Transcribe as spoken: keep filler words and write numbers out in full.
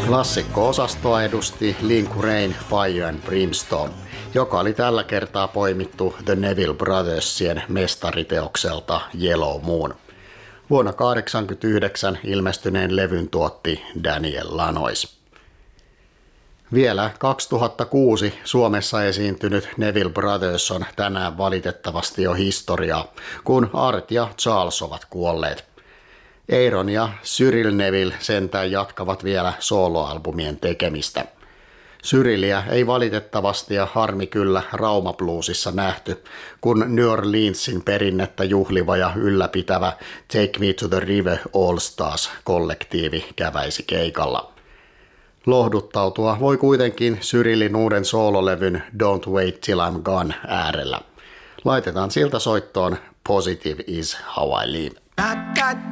Klassikko-osastoa edusti Linku Rain Fire and Brimstone, joka oli tällä kertaa poimittu The Neville Brothersien mestariteokselta Yellow Moon. Vuonna tuhatyhdeksänsataakahdeksankymmentäyhdeksän ilmestyneen levyn tuotti Daniel Lanois. Vielä kaksituhattakuusi Suomessa esiintynyt Neville Brothers on tänään valitettavasti jo historiaa, kun Art ja Charles ovat kuolleet. Aaron ja Cyril Neville sentään jatkavat vielä soloalbumien tekemistä. Cyrilia ei valitettavasti ja harmi kyllä Rauma Bluesissa nähty, kun New Orleansin perinnettä juhliva ja ylläpitävä Take Me to the River All Stars-kollektiivi käväisi keikalla. Lohduttautua voi kuitenkin Cyrilin uuden soololevyn Don't Wait Till I'm Gone äärellä. Laitetaan siltä soittoon Positive Is How I Live.